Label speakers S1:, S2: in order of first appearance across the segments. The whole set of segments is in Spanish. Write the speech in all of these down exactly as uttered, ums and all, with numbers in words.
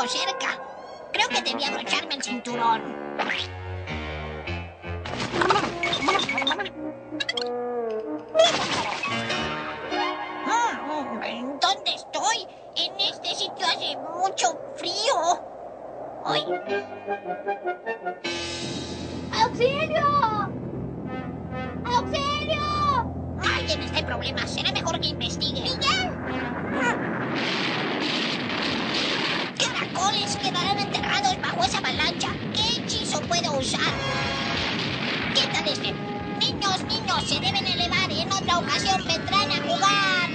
S1: poco cerca. Creo que debí abrocharme el cinturón. ¿Dónde estoy? En este sitio hace mucho frío. ¡Ay!
S2: ¡Auxilio! ¡Auxilio!
S1: Alguien está en problemas. Será mejor que investigue.
S2: ¡Miguel!
S1: Caracoles quedarán enterrados bajo esa avalancha. ¿Qué hechizo puedo usar? ¿Qué tal este? Niños, niños, se deben elevar. En otra ocasión vendrán a jugar.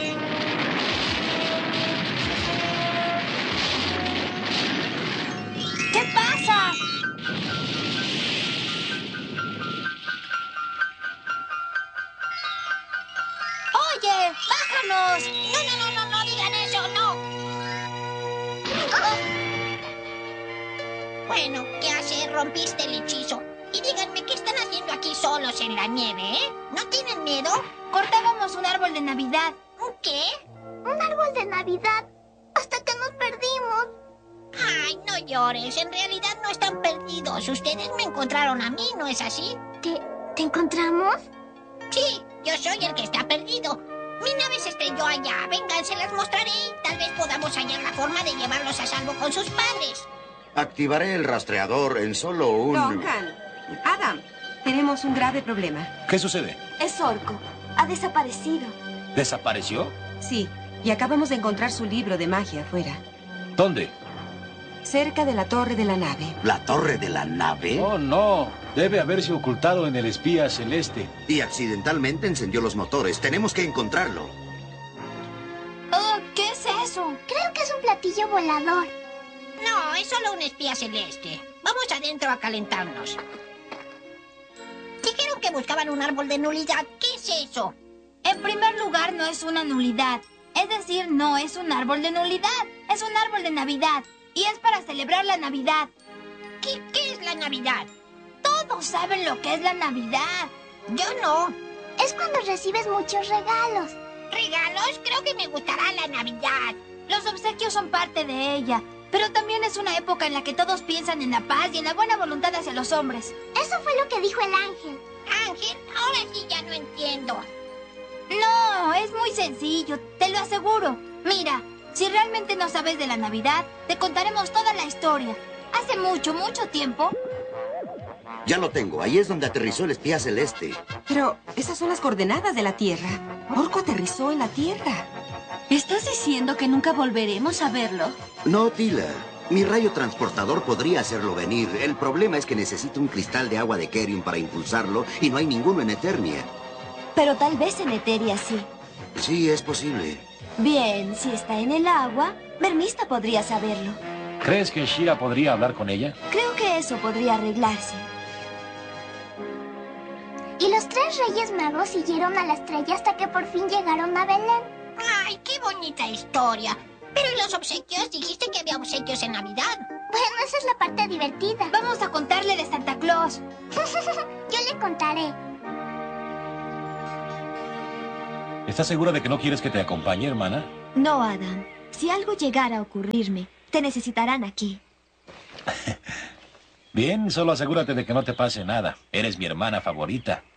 S2: ¿Qué pasa? ¡Oye! ¡Bájanos!
S1: No, no, no, no, no digan eso, no. Bueno, ¿qué hacer? Rompiste el hechizo. Y díganme, ¿qué están haciendo aquí solos en la nieve, eh? ¿No tienen miedo?
S2: Cortábamos un árbol de Navidad.
S1: ¿Qué?
S2: Un árbol de Navidad. Hasta que nos perdimos.
S1: Ay, no llores. En realidad no están perdidos. Ustedes me encontraron a mí, ¿no es así?
S2: ¿Te, ¿te encontramos?
S1: Sí, yo soy el que está perdido. Mi nave se estrelló allá. Vengan, se las mostraré. Tal vez podamos hallar la forma de llevarlos a salvo con sus padres.
S3: Activaré el rastreador en solo un...
S4: Duncan, Adam, tenemos un grave problema.
S5: ¿Qué sucede?
S2: Es Orco. Ha desaparecido.
S5: ¿Desapareció?
S4: Sí, y acabamos de encontrar su libro de magia afuera,
S5: ¿Dónde?
S4: cerca de la torre de la nave.
S3: ¿La torre de la nave?
S5: Oh, no. Debe haberse ocultado en el espía celeste.
S3: Y accidentalmente encendió los motores. Tenemos que encontrarlo.
S2: Oh, ¿qué es eso? Creo que es un platillo volador.
S1: No, es solo un espía celeste. Vamos adentro a calentarnos. Dijeron que buscaban un árbol de nulidad. ¿Qué es eso?
S2: En primer lugar, no es una nulidad. Es decir, no es un árbol de nulidad. Es un árbol de Navidad. Y es para celebrar la Navidad.
S1: ¿Qué, qué es la Navidad?
S2: Todos saben lo que es la Navidad.
S1: Yo no.
S2: Es cuando recibes muchos regalos.
S1: ¿Regalos? Creo que me gustará la Navidad.
S2: Los obsequios son parte de ella. Pero también es una época en la que todos piensan en la paz y en la buena voluntad hacia los hombres. Eso fue lo que dijo el ángel.
S1: Ángel, ahora sí ya no entiendo.
S2: No, es muy sencillo, te lo aseguro. Mira, si realmente no sabes de la Navidad, te contaremos toda la historia. Hace mucho, mucho tiempo...
S3: Ya lo tengo. Ahí es donde aterrizó el espía celeste.
S4: Pero esas son las coordenadas de la Tierra. Orco aterrizó en la Tierra.
S6: ¿Estás diciendo que nunca volveremos a verlo?
S3: No, Tila. Mi rayo transportador podría hacerlo venir. El problema es que necesito un cristal de agua de Kerium para impulsarlo y no hay ninguno en Eternia.
S6: Pero tal vez en Eteria sí.
S3: Sí, es posible.
S6: Bien, si está en el agua, Vermista podría saberlo.
S5: ¿Crees que Shira podría hablar con ella?
S6: Creo que eso podría arreglarse.
S2: Y los tres reyes magos siguieron a la estrella hasta que por fin llegaron a Belén.
S1: Ay, qué bonita historia. Pero ¿y los obsequios? Dijiste que había obsequios en Navidad.
S2: Bueno, esa es la parte divertida. Vamos a contarle de Santa Claus. Yo le contaré.
S5: ¿Estás segura de que no quieres que te acompañe, hermana?
S6: No, Adam. Si algo llegara a ocurrirme, te necesitarán aquí.
S5: Bien, solo asegúrate de que no te pase nada. Eres mi hermana favorita.